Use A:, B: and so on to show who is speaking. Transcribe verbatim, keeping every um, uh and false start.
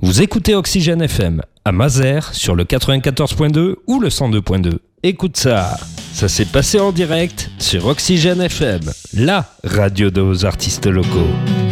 A: Vous écoutez Oxygène F M à Mazères sur le quatre-vingt-quatorze point deux ou le cent deux point deux. Écoute ça, ça s'est passé en direct sur Oxygène F M, la radio de vos artistes locaux.